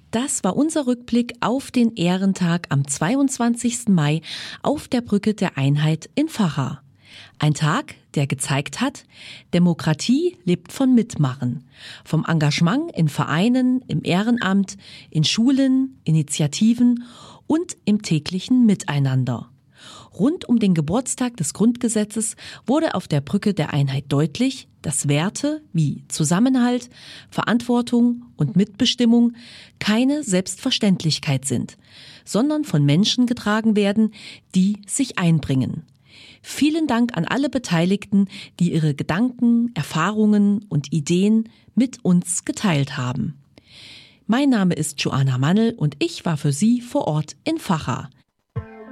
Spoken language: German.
Das war unser Rückblick auf den Ehrentag am 22. Mai auf der Brücke der Einheit in Vacha. Ein Tag, der gezeigt hat, Demokratie lebt von Mitmachen, vom Engagement in Vereinen, im Ehrenamt, in Schulen, Initiativen und im täglichen Miteinander. Rund um den Geburtstag des Grundgesetzes wurde auf der Brücke der Einheit deutlich, dass Werte wie Zusammenhalt, Verantwortung und Mitbestimmung keine Selbstverständlichkeit sind, sondern von Menschen getragen werden, die sich einbringen. Vielen Dank an alle Beteiligten, die ihre Gedanken, Erfahrungen und Ideen mit uns geteilt haben. Mein Name ist Joanna Mannel und ich war für Sie vor Ort in Vacha.